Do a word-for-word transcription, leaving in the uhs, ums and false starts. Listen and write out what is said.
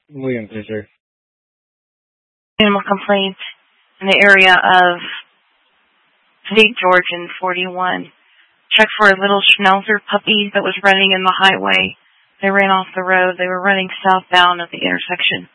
William Fisher. Animal complaint in the area of Saint George and forty-one. Check for a little Schnauzer puppy that was running in the highway. They ran off the road. They were running southbound at the intersection.